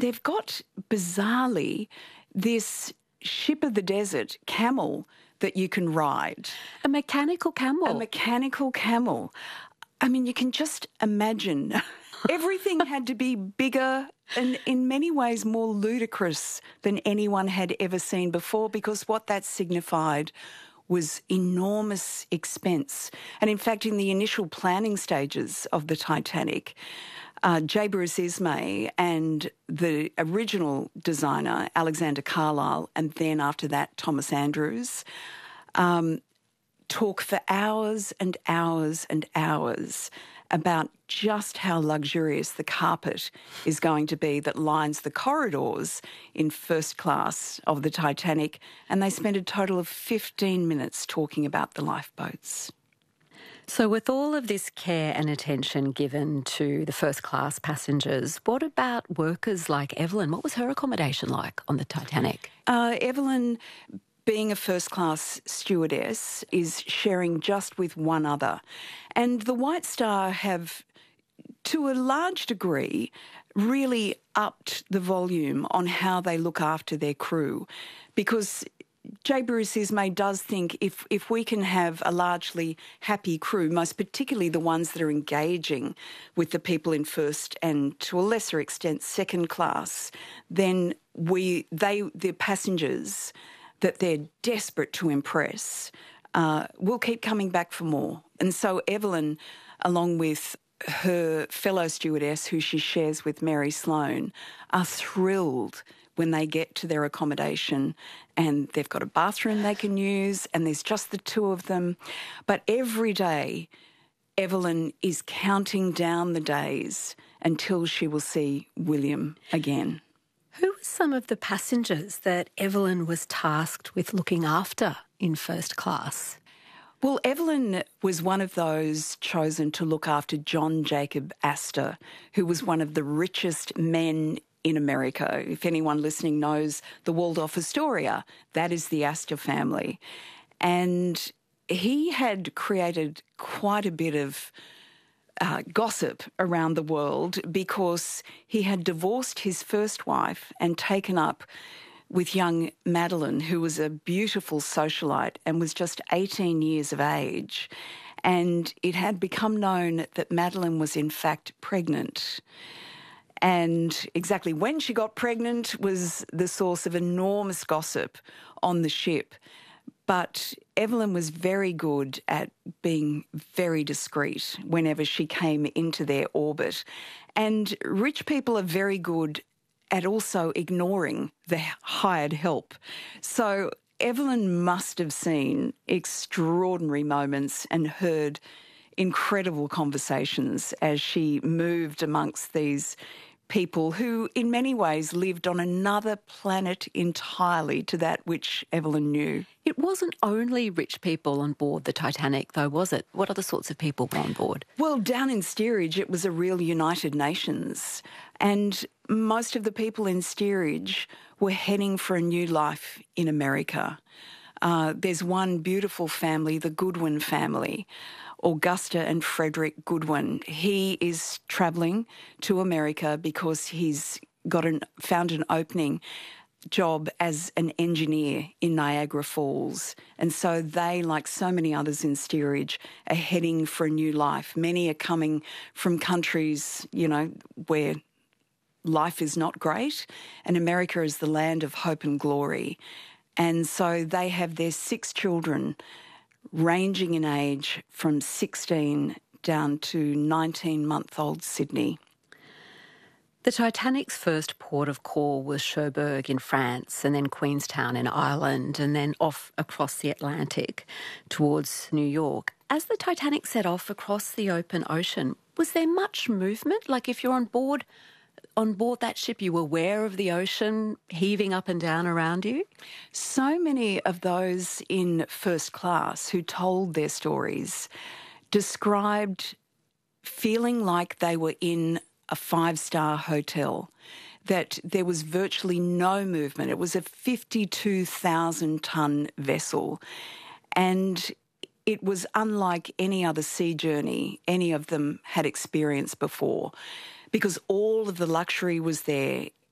they've got, bizarrely, this ship of the desert camel that you can ride. A mechanical camel? A mechanical camel. I mean, you can just imagine. Everything had to be bigger and in many ways more ludicrous than anyone had ever seen before, because what that signified was enormous expense. And in fact, in the initial planning stages of the Titanic, J. Bruce Ismay and the original designer, Alexander Carlisle, and then after that, Thomas Andrews, talk for hours and hours and hours about just how luxurious the carpet is going to be that lines the corridors in first class of the Titanic, and they spent a total of 15 minutes talking about the lifeboats. So with all of this care and attention given to the first class passengers, what about workers like Evelyn? What was her accommodation like on the Titanic? Evelyn, being a first-class stewardess, is sharing just with one other. And the White Star have, to a large degree, really upped the volume on how they look after their crew, because J. Bruce Ismay does think if we can have a largely happy crew, most particularly the ones that are engaging with the people in first and to a lesser extent second class, then the passengers that they're desperate to impress will keep coming back for more. And so Evelyn, along with her fellow stewardess, who she shares with Mary Sloan, are thrilled when they get to their accommodation and they've got a bathroom they can use and there's just the two of them. But every day, Evelyn is counting down the days until she will see William again. Who were some of the passengers that Evelyn was tasked with looking after in first class? Well, Evelyn was one of those chosen to look after John Jacob Astor, who was one of the richest men in America. If anyone listening knows the Waldorf Astoria, that is the Astor family. And he had created quite a bit of gossip around the world because he had divorced his first wife and taken up with young Madeline, who was a beautiful socialite and was just 18 years of age. And it had become known that Madeline was in fact pregnant. And exactly when she got pregnant was the source of enormous gossip on the ship. But Evelyn was very good at being very discreet whenever she came into their orbit. And rich people are very good at also ignoring the hired help. So Evelyn must have seen extraordinary moments and heard incredible conversations as she moved amongst these people who in many ways lived on another planet entirely to that which Evelyn knew. It wasn't only rich people on board the Titanic, though, was it? What other sorts of people were on board? Well, down in steerage, it was a real United Nations, and most of the people in steerage were heading for a new life in America. There's one beautiful family, the Goodwin family, Augusta and Frederick Goodwin. He is travelling to America because he's found an opening job as an engineer in Niagara Falls. And so they, like so many others in steerage, are heading for a new life. Many are coming from countries, where life is not great, and America is the land of hope and glory. And so they have their 6 children, ranging in age from 16 down to 19-month-old Sydney. The Titanic's first port of call was Cherbourg in France, and then Queenstown in Ireland, and then off across the Atlantic towards New York. As the Titanic set off across the open ocean, was there much movement? Like if you're on board that ship, you were aware of the ocean heaving up and down around you? So many of those in first class who told their stories described feeling like they were in a 5-star hotel, that there was virtually no movement. It was a 52,000-tonne vessel, and it was unlike any other sea journey any of them had experienced before, because all of the luxury was there.